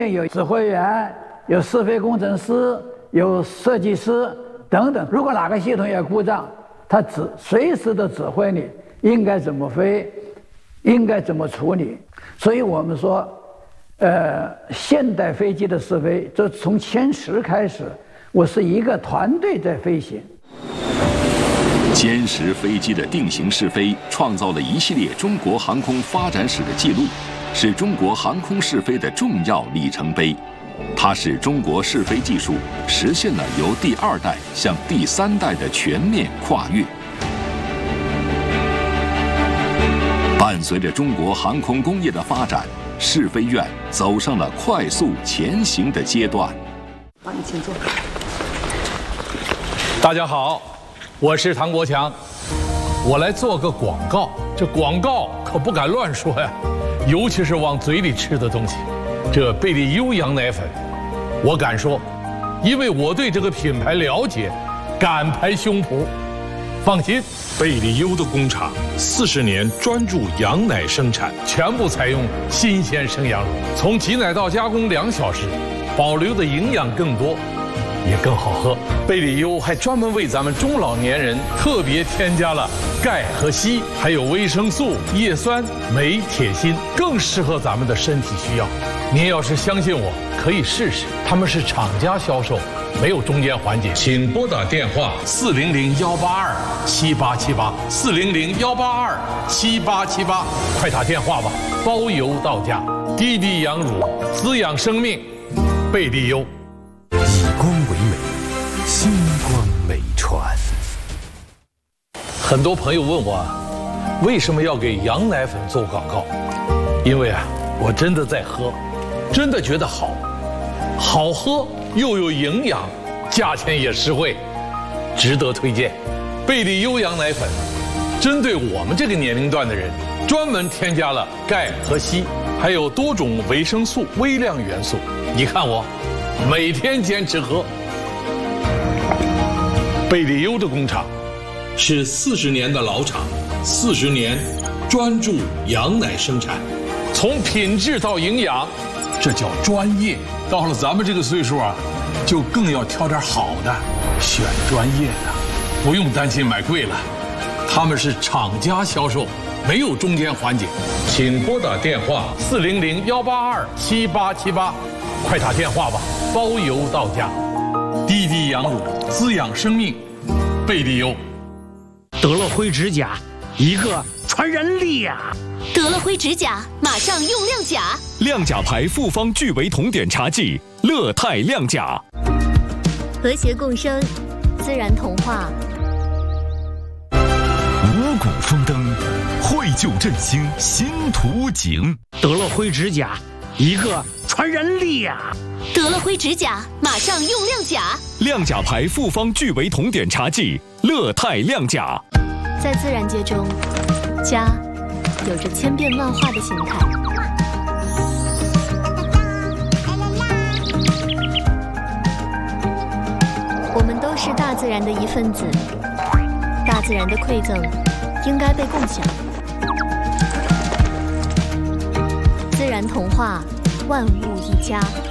有指挥员，有试飞工程师，有设计师等等。如果哪个系统有故障，它随时的指挥你应该怎么飞，应该怎么处理。所以我们说，现代飞机的试飞，就从歼10开始，我是一个团队在飞行。 歼10飞机的定型试飞，创造了一系列中国航空发展史的记录，是中国航空试飞的重要里程碑。它使中国试飞技术实现了由第2代向第3代的全面跨越。伴随着中国航空工业的发展，试飞院走上了快速前行的阶段。 好，你请坐。 大家好，我是唐国强，我来做个广告。这广告可不敢乱说呀，尤其是往嘴里吃的东西。这贝利优羊奶粉，我敢说，因为我对这个品牌了解，敢拍胸脯。放心， 贝利优的工厂40年专注羊奶生产， 全部采用新鲜生羊乳，从挤奶到加工2小时，保留的营养更多，也更好喝。贝利优还专门为咱们中老年人特别添加了钙和硒，还有维生素、叶酸、镁、铁、锌，更适合咱们的身体需要。您要是相信我，可以试试。他们是厂家销售，没有中间环节。请拨打电话400-182-7878，400-182-7878，快打电话吧，包邮到家。滴滴羊乳，滋养生命，贝利优。 以光为美，星光美传。 很多朋友问我，为什么要给羊奶粉做广告？因为我真的在喝，真的觉得好喝又有营养，价钱也实惠，值得推荐。贝利优羊奶粉针对我们这个年龄段的人，专门添加了钙和硒，还有多种维生素、微量元素。你看我每天坚持喝。贝利优的工厂是40年的老厂，40年专注羊奶生产，从品质到营养，这叫专业。到了咱们这个岁数就更要挑点好的，选专业的，不用担心买贵了。他们是厂家销售，没有中间环节。请拨打电话400-182-7878，快打电话吧，包邮到家。滴滴羊乳，滋养生命，贝利优。 得了灰指甲，一个传染力呀！ 得了灰指甲，马上用亮甲。 亮甲牌复方聚维酮碘茶剂，乐泰亮甲。 和谐共生，自然童话。 五谷丰登，绘就振兴新图景。 得了灰指甲，一个传染力呀！ 得了灰指甲，马上用亮甲。 亮甲牌复方聚维酮碘茶剂，乐泰亮甲。 在自然界中，家有着千变万化的形态。我们都是大自然的一份子，大自然的馈赠应该被共享。自然童话，万物一家。